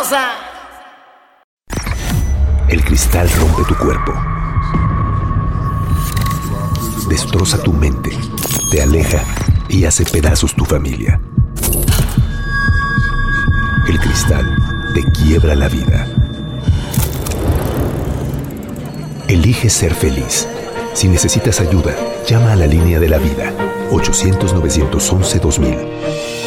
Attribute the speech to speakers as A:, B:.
A: sabrosa.
B: El cristal rompe tu cuerpo, destroza tu mente, te aleja y hace pedazos tu familia. El cristal te quiebra la vida. Elige ser feliz. Si necesitas ayuda, llama a la línea de la vida, 800-911-2000.